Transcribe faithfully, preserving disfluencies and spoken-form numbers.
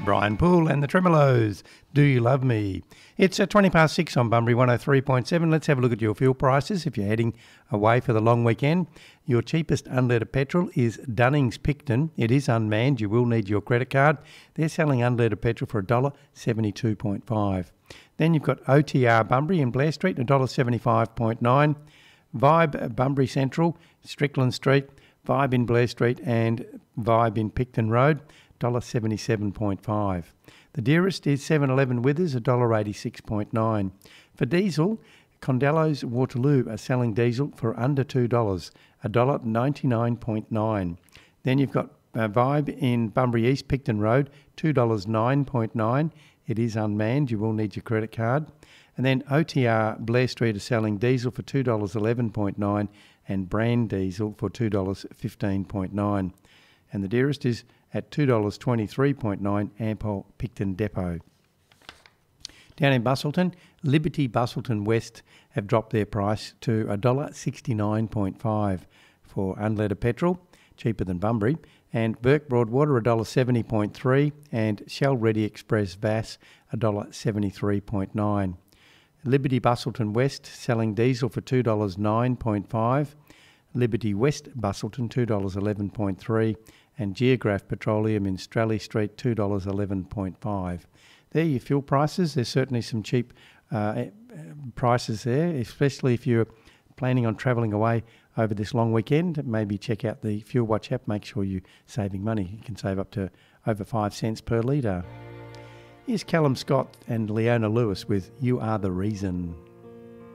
Brian Poole and the Tremolos, Do You Love Me? It's at twenty past six on Bunbury one oh three point seven. Let's have a look at your fuel prices. If you're heading away for the long weekend, your cheapest unleaded petrol is Dunnings Picton. It is unmanned. You will need your credit card. They're selling unleaded petrol for one dollar seventy-two point five. Then you've got O T R Bunbury in Blair Street, one dollar seventy-five point nine. Vibe Bunbury Central, Strickland Street, Vibe in Blair Street and Vibe in Picton Road, one dollar seventy-seven point five. The dearest is seven eleven Withers, one dollar eighty-six point nine. For diesel, Condello's Waterloo are selling diesel for under two dollars, one dollar ninety-nine point nine. Then you've got uh, Vibe in Bunbury East, Picton Road, two dollars nine point nine. It is unmanned. You will need your credit card. And then O T R Blair Street are selling diesel for two dollars eleven point nine and brand diesel for two dollars fifteen point nine. And the dearest is at two dollars twenty-three point nine, Ampol Picton Depot. Down in Busselton, Liberty Busselton West have dropped their price to one dollar sixty-nine point five for unleaded petrol, cheaper than Bunbury, and Burke Broadwater one dollar seventy point three and Shell Ready Express Vass one dollar seventy-three point nine. Liberty Busselton West selling diesel for two dollars nine point five, Liberty West Busselton two dollars eleven point three, and Geograph Petroleum in Stralley Street two dollars eleven point five. There are your fuel prices. There's certainly some cheap uh, prices there, especially if you're planning on travelling away over this long weekend. Maybe check out the Fuel Watch app. Make sure you're saving money. You can save up to over five cents per litre. Here's Callum Scott and Leona Lewis with You Are the Reason.